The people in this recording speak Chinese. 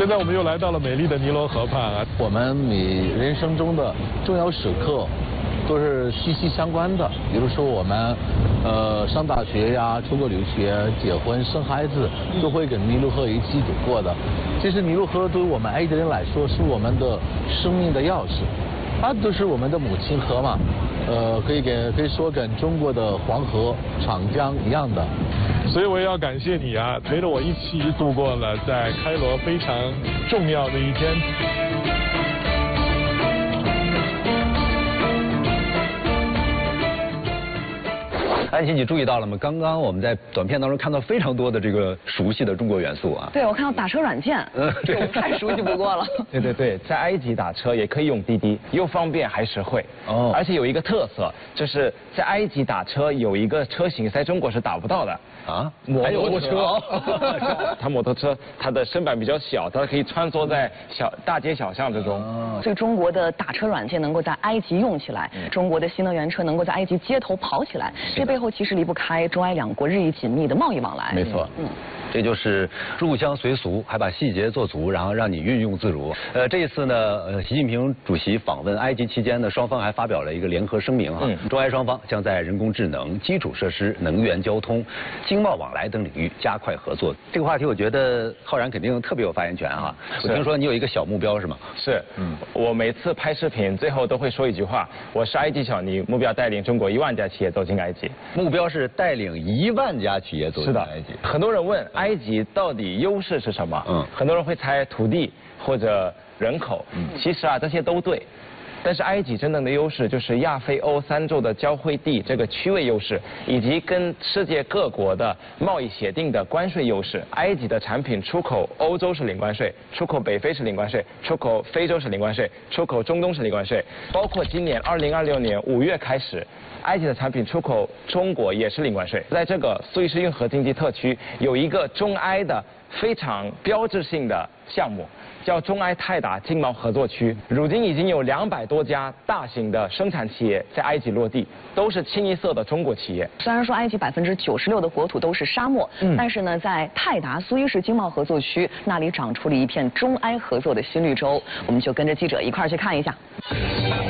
现在我们又来到了美丽的尼罗河畔啊。 我们你人生中的重要时刻都是息息相关的，比如说我们上大学呀、出国留学、结婚、生孩子，都会跟尼罗河一起度过的。其实尼罗河对于我们埃及人来说是我们的生命的钥匙，它都是我们的母亲河嘛，可以说跟中国的黄河、长江一样的。 所以我也要感谢你啊，陪着我一起度过了在开罗非常重要的一天。 安琪，你注意到了吗？刚刚我们在短片当中看到非常多的这个熟悉的中国元素啊。 对，我看到打车软件，这我太熟悉不过了。 对，在埃及打车也可以用滴滴，又方便还实惠。哦。而且有一个特色，就是在埃及打车有一个车型在中国是打不到的。啊？摩托车。它摩托车它的身板比较小，它可以穿梭在大街小巷之中。 所以中国的打车软件能够在埃及用起来，中国的新能源车能够在埃及街头跑起来，这背后其实离不开中埃两国日益紧密的贸易往来。 没错。 这就是入乡随俗，还把细节做足，然后让你运用自如。这一次呢，习近平主席访问埃及期间呢，双方还发表了一个联合声明哈，中埃双方将在人工智能、基础设施、能源交通、经贸往来等领域加快合作。这个话题我觉得浩然肯定特别有发言权哈。我听说你有一个小目标是吗？ 是，我每次拍视频最后都会说一句话：我是埃及小尼，目标带领中国1万家企业走进埃及。 目标是带领1万家企业走进埃及。 很多人问埃及到底优势是什么？很多人会猜土地或者人口。其实啊，这些都对。但是埃及真正的优势就是亚非欧3洲的交汇地这个区位优势，以及跟世界各国的贸易协定的关税优势。埃及的产品出口欧洲是零关税，出口北非是零关税，出口非洲是零关税，出口中东是零关税。包括今年2026年5月开始，埃及的产品出口中国也是零关税。在这个苏伊士运河经济特区有一个中埃的非常标志性的项目，叫中埃泰达经贸合作区，如今已经有200多家大型的生产企业在埃及落地，都是清一色的中国企业。 虽然说埃及96%的国土都是沙漠，但是呢，在泰达苏伊士经贸合作区那里长出了一片中埃合作的新绿洲，我们就跟着记者一块儿去看一下。